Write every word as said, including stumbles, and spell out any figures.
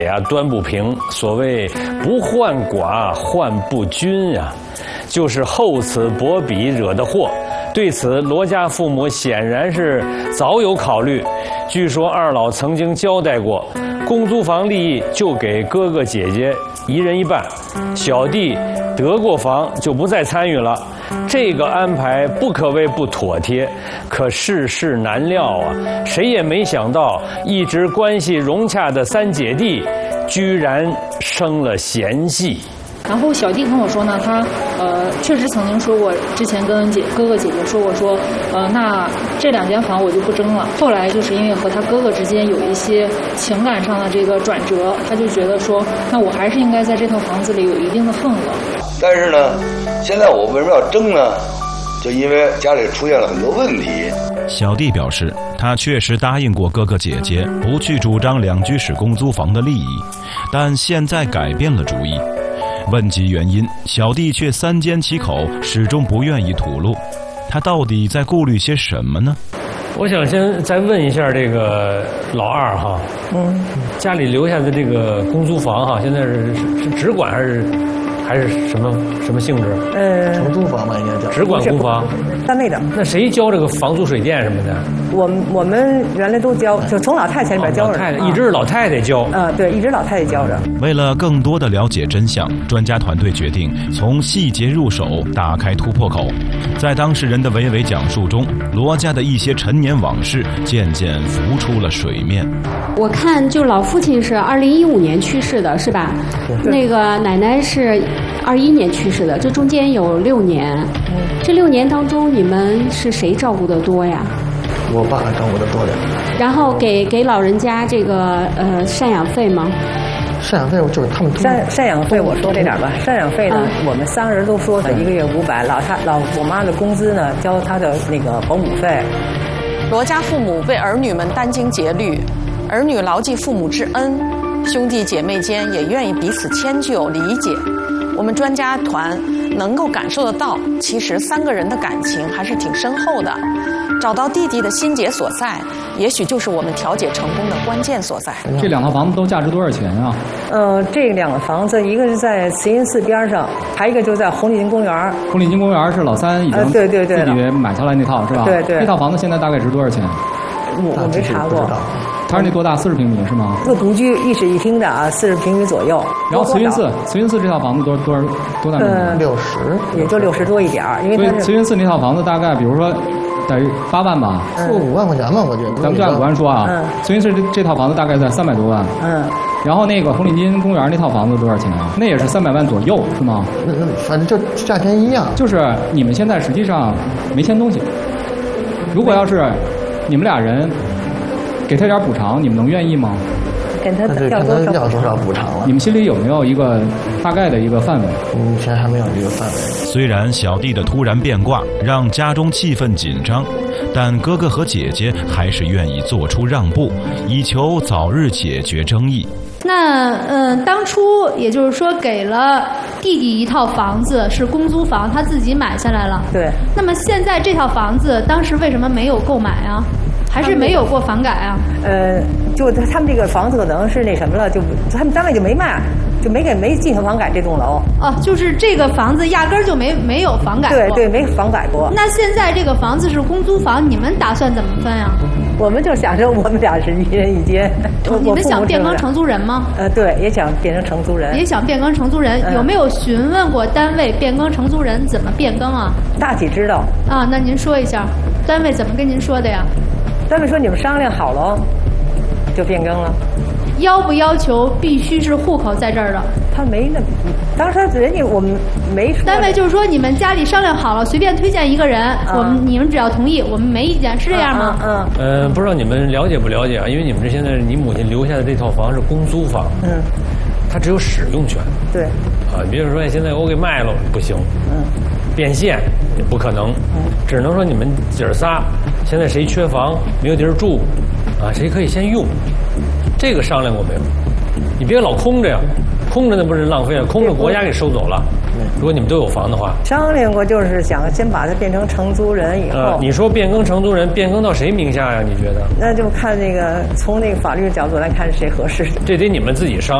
呀，端不平。所谓不患寡，患不均呀，就是厚此薄彼惹的祸。对此，罗家父母显然是早有考虑。据说二老曾经交代过，公租房利益就给哥哥姐姐一人一半，小弟得过房就不再参与了。这个安排不可谓不妥帖，可世事难料啊，谁也没想到，一直关系融洽的三姐弟，居然生了嫌隙。 然后小弟跟我说呢，他呃确实曾经说过，之前跟姐哥哥姐姐说过说，呃那这两间房我就不争了。后来就是因为和他哥哥之间有一些情感上的这个转折，他就觉得说，那我还是应该在这套房子里有一定的份额。 但是呢，现在我为什么要争呢？就因为家里出现了很多问题。 小弟表示，他确实答应过哥哥姐姐不去主张两居室公租房的利益，但现在改变了主意。问及原因，小弟却三缄其口，始终不愿意吐露。他到底在顾虑些什么呢？ 我想先再问一下这个老二哈，嗯，家里留下的这个公租房哈，现在是是只管还是还是什么什么性质？ 呃，承租房吧，应该叫只管公房， 单位的。 那谁交这个房租水电什么的？ 我们我们原来都交，就从老太太里边交着。 老太太一直是老太太交。 啊，对，一直老太太交着。 为了更多的了解真相，专家团队决定从细节入手，打开突破口。在当事人的娓娓讲述中，罗家的一些陈年往事渐渐浮出了水面。 我看就老父亲是二零一五年去世的，是吧？那个奶奶是二一年去世的，这中间有六年。嗯、这六年当中，你们是谁照顾的多呀？ 我爸照顾的多点。 然后给给老人家这个呃赡养费吗？ 赡养费就是他们赡赡养费，我说这点吧。赡养费呢，嗯、我们三个人都说是一个月五百，老他老我妈的工资呢，交她的那个保姆费。 罗家父母为儿女们殚精竭虑，儿女牢记父母之恩，兄弟姐妹间也愿意彼此迁就理解。我们专家团能够感受得到，其实三个人的感情还是挺深厚的。找到弟弟的心结所在，也许就是我们调解成功的关键所在。 这两套房子都价值多少钱啊？ 呃，这两个房子，一个是在慈云寺边上，还有一个就在红领巾公园。 红领巾公园是老三已经、呃、 对对对自己买下来那套是吧？ 对对。 那套房子现在大概值多少钱？ 我我没查过。 它是那多大？四十平米是吗？ 这个独居一室一厅的啊，四十平米左右。 然后慈云寺，慈云寺这套房子多多少多大平米？ 呃， 六十， 也就六十多一点儿。因为所以慈云寺那套房子大概，比如说。得八万吧， 就五万块钱吧，我觉得。 咱们就按五万说啊。嗯。慈云寺这这套房子大概在三百多万。嗯。然后那个红领巾公园那套房子多少钱啊？那也是三百万左右，是吗？ 那那反正就价钱一样。 就是你们现在实际上没签东西。如果要是你们俩人给他点补偿，你们能愿意吗？ 跟他要多少要多少补偿了？ 你们心里有没有一个大概的一个范围？ 目前还没有这个范围。 虽然小弟的突然变卦让家中气氛紧张，但哥哥和姐姐还是愿意做出让步，以求早日解决争议。 那嗯、呃，当初也就是说给了弟弟一套房子是公租房，他自己买下来了。 对。 那么现在这套房子当时为什么没有购买啊？还是没有过房改啊？ 呃，就他们这个房子可能是那什么了，就他们单位就没卖，就没给没进行房改这栋楼。 哦，就是这个房子压根儿就没没有房改过。 对对，没房改过。 那现在这个房子是公租房，你们打算怎么分啊？ 我们就想着我们俩是一人一间。 你们想变更承租人吗？ 呃，对，也想变成承租人。 也想变更承租人，嗯、有没有询问过单位变更承租人怎么变更啊？ 大体知道。 啊，那您说一下，单位怎么跟您说的呀？ 单位说你们商量好了，就变更了。 要不要求必须是户口在这儿的？ 他没那，当时人家我们没说。 单位就是说你们家里商量好了，随便推荐一个人，嗯、我们你们只要同意，我们没意见，是这样吗？ 嗯。 嗯、呃，不知道你们了解不了解啊？因为你们这现在你母亲留下的这套房是公租房，嗯，它只有使用权。 对。 啊，比如说现在我给卖了不行，嗯，变现也不可能，嗯，只能说你们姐儿仨现在谁缺房没有地儿住，啊，谁可以先用，这个商量过没有？你别老空着呀。 空着那不是浪费了？空着国家给收走了。如果你们都有房的话， 商量过就是想先把它变成承租人以后。 呃，你说变更承租人，变更到谁名下呀？你觉得？ 那就看那个从那个法律角度来看谁合适。 这得你们自己商。